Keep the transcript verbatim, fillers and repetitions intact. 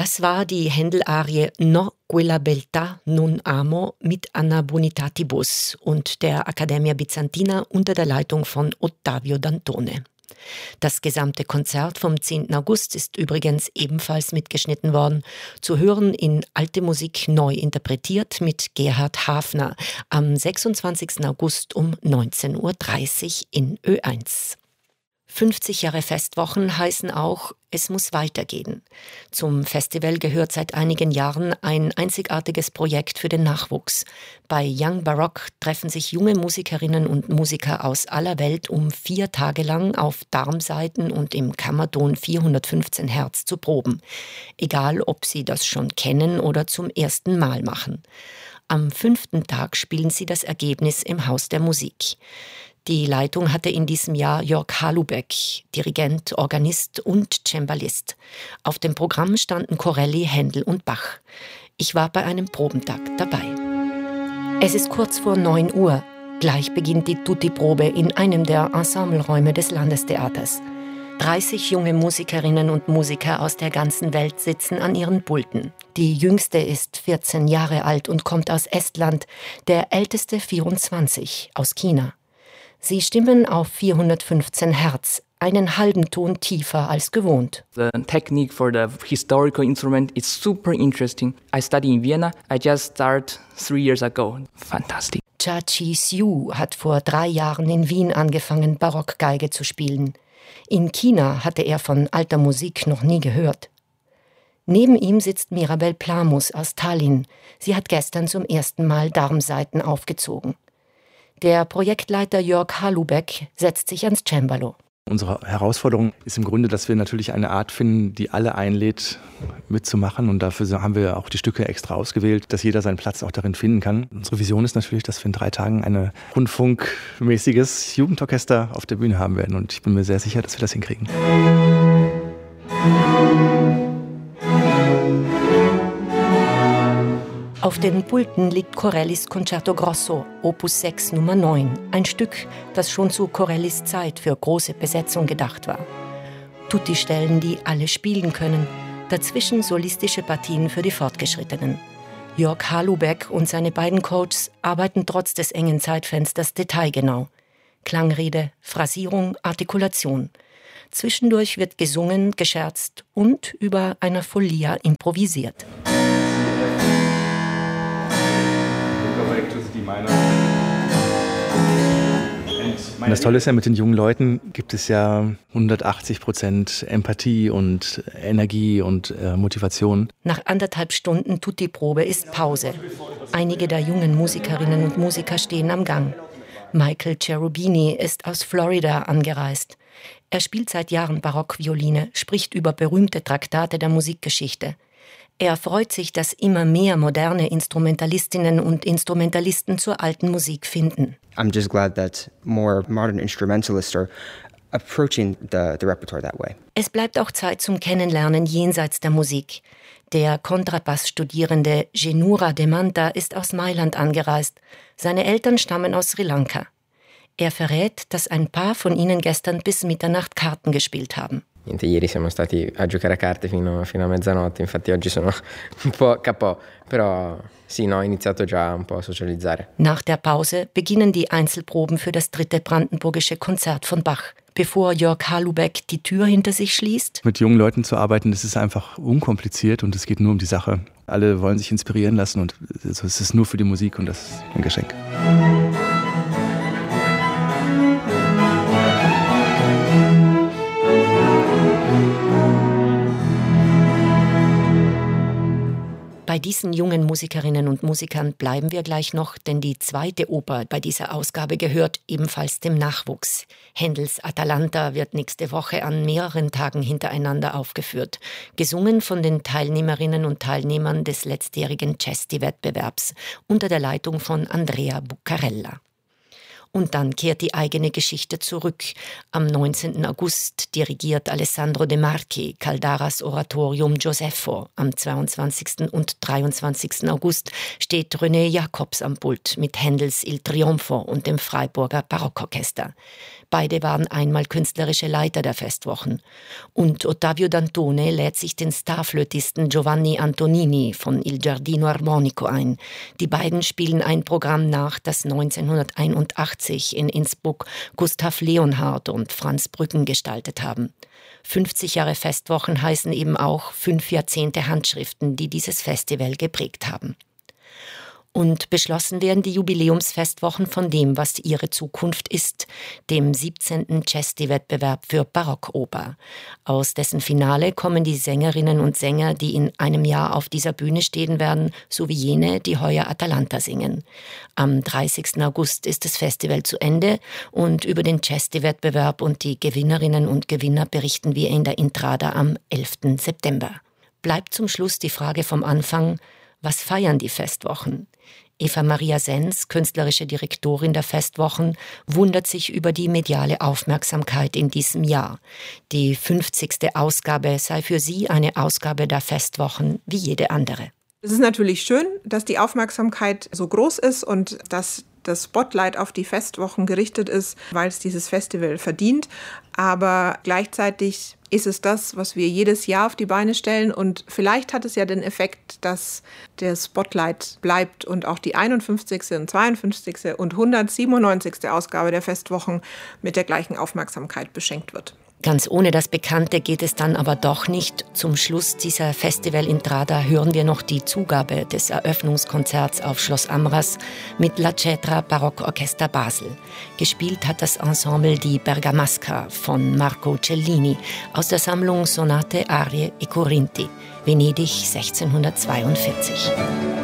Das war die Händel-Arie No quella beltà non amo mit Anna Bonitatibus und der Accademia Bizantina unter der Leitung von Ottavio Dantone. Das gesamte Konzert vom zehnten August ist übrigens ebenfalls mitgeschnitten worden, zu hören in Alte Musik neu interpretiert mit Gerhard Hafner am sechsundzwanzigsten August um neunzehn Uhr dreißig in Ö eins. fünfzig Jahre Festwochen heißen auch, es muss weitergehen. Zum Festival gehört seit einigen Jahren ein einzigartiges Projekt für den Nachwuchs. Bei Young Baroque treffen sich junge Musikerinnen und Musiker aus aller Welt, um vier Tage lang auf Darmsaiten und im Kammerton vierhundertfünfzehn Hertz zu proben. Egal, ob sie das schon kennen oder zum ersten Mal machen. Am fünften Tag spielen sie das Ergebnis im Haus der Musik. Die Leitung hatte in diesem Jahr Jörg Halubeck, Dirigent, Organist und Cembalist. Auf dem Programm standen Corelli, Händel und Bach. Ich war bei einem Probentag dabei. Es ist kurz vor neun Uhr. Gleich beginnt die Tutti-Probe in einem der Ensembleräume des Landestheaters. dreißig junge Musikerinnen und Musiker aus der ganzen Welt sitzen an ihren Pulten. Die jüngste ist vierzehn Jahre alt und kommt aus Estland, der älteste vierundzwanzig aus China. Sie stimmen auf vierhundertfünfzehn Hertz, einen halben Ton tiefer als gewohnt. The technique for the historical instrument is super interesting. I study in Vienna. I just started three years ago. Fantastic. Cha Chi-Siu hat vor drei Jahren in Wien angefangen, Barockgeige zu spielen. In China hatte er von alter Musik noch nie gehört. Neben ihm sitzt Mirabel Plamus aus Tallinn. Sie hat gestern zum ersten Mal Darmsaiten aufgezogen. Der Projektleiter Jörg Halubeck setzt sich ans Cembalo. Unsere Herausforderung ist im Grunde, dass wir natürlich eine Art finden, die alle einlädt, mitzumachen. Und dafür haben wir auch die Stücke extra ausgewählt, dass jeder seinen Platz auch darin finden kann. Unsere Vision ist natürlich, dass wir in drei Tagen ein rundfunkmäßiges Jugendorchester auf der Bühne haben werden. Und ich bin mir sehr sicher, dass wir das hinkriegen. Auf den Pulten liegt Corellis Concerto Grosso, Opus sechs Nummer neun, ein Stück, das schon zu Corellis Zeit für große Besetzung gedacht war. Tutti-Stellen, die alle spielen können, dazwischen solistische Partien für die Fortgeschrittenen. Jörg Halubeck und seine beiden Coaches arbeiten trotz des engen Zeitfensters detailgenau. Klangrede, Phrasierung, Artikulation. Zwischendurch wird gesungen, gescherzt und über einer Folia improvisiert. Und das Tolle ist ja, mit den jungen Leuten gibt es ja hundertachtzig Prozent Empathie und Energie und äh, Motivation. Nach anderthalb Stunden Tutti-Probe ist Pause. Einige der jungen Musikerinnen und Musiker stehen am Gang. Michael Cherubini ist aus Florida angereist. Er spielt seit Jahren Barockvioline, spricht über berühmte Traktate der Musikgeschichte. Er freut sich, dass immer mehr moderne Instrumentalistinnen und Instrumentalisten zur alten Musik finden. I'm just glad that more modern instrumentalists are approaching the, the repertoire that way. Es bleibt auch Zeit zum Kennenlernen jenseits der Musik. Der Kontrabass-Studierende Genura De Manta ist aus Mailand angereist. Seine Eltern stammen aus Sri Lanka. Er verrät, dass ein paar von ihnen gestern bis Mitternacht Karten gespielt haben. Niente, ieri siamo stati a giocare a carte fino, fino a mezzanotte, infatti oggi sono un po' capo, però sì, no, ho iniziato già un po' a socializzare. Nach der Pause beginnen die Einzelproben für das dritte brandenburgische Konzert von Bach. Bevor Jörg Halubeck die Tür hinter sich schließt. Mit jungen Leuten zu arbeiten, das ist einfach unkompliziert und es geht nur um die Sache. Alle wollen sich inspirieren lassen und es ist nur für die Musik und das ist ein Geschenk. Bei diesen jungen Musikerinnen und Musikern bleiben wir gleich noch, denn die zweite Oper bei dieser Ausgabe gehört ebenfalls dem Nachwuchs. Händels Atalanta wird nächste Woche an mehreren Tagen hintereinander aufgeführt. Gesungen von den Teilnehmerinnen und Teilnehmern des letztjährigen Cesti-Wettbewerbs unter der Leitung von Andrea Buccarella. Und dann kehrt die eigene Geschichte zurück. Am neunzehnten August dirigiert Alessandro De Marchi Caldaras Oratorium Josepho. Am zweiundzwanzigsten und dreiundzwanzigsten August steht René Jacobs am Pult mit Händels Il Trionfo und dem Freiburger Barockorchester. Beide waren einmal künstlerische Leiter der Festwochen. Und Ottavio Dantone lädt sich den Starflötisten Giovanni Antonini von Il Giardino Armonico ein. Die beiden spielen ein Programm nach, das neunzehnhunderteinundachtzig in Innsbruck Gustav Leonhardt und Franz Brüggen gestaltet haben. fünfzig Jahre Festwochen heißen eben auch fünf Jahrzehnte Handschriften, die dieses Festival geprägt haben. Und beschlossen werden die Jubiläumsfestwochen von dem, was ihre Zukunft ist, dem siebzehnten Cesti-Wettbewerb für Barockoper. Aus dessen Finale kommen die Sängerinnen und Sänger, die in einem Jahr auf dieser Bühne stehen werden, sowie jene, die heuer Atalanta singen. Am dreißigsten August ist das Festival zu Ende und über den Cesti-Wettbewerb und die Gewinnerinnen und Gewinner berichten wir in der Intrada am elften September. Bleibt zum Schluss die Frage vom Anfang: Was feiern die Festwochen? Eva Maria Sens, künstlerische Direktorin der Festwochen, wundert sich über die mediale Aufmerksamkeit in diesem Jahr. Die fünfzigste Ausgabe sei für sie eine Ausgabe der Festwochen wie jede andere. Es ist natürlich schön, dass die Aufmerksamkeit so groß ist und dass das Spotlight auf die Festwochen gerichtet ist, weil es dieses Festival verdient. Aber gleichzeitig ist es das, was wir jedes Jahr auf die Beine stellen. Und vielleicht hat es ja den Effekt, dass der Spotlight bleibt und auch die einundfünfzigste und zweiundfünfzigste und hundertsiebenundneunzigste Ausgabe der Festwochen mit der gleichen Aufmerksamkeit beschenkt wird. Ganz ohne das Bekannte geht es dann aber doch nicht. Zum Schluss dieser Festival-Intrada hören wir noch die Zugabe des Eröffnungskonzerts auf Schloss Amras mit La Cetra Barockorchester Basel. Gespielt hat das Ensemble die Bergamasca von Marco Cellini aus der Sammlung Sonate, Arie e Corinthi, Venedig sechzehnhundertzweiundvierzig.